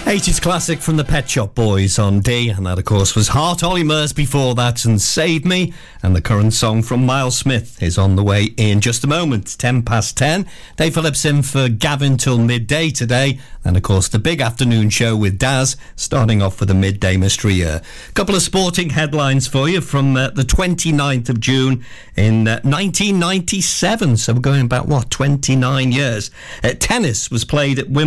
80s classic from the Pet Shop Boys on D, and that of course was Heart Ollie Murs before that and Save Me, and the current song from Miles Smith is on the way in just a moment. 10 past 10. Dave Phillips in for Gavin till midday today, and of course the big afternoon show with Daz starting off with a midday mystery. A couple of sporting headlines for you from the 29th of June in 1997, so we're going about 29 years. Tennis was played at Wimbledon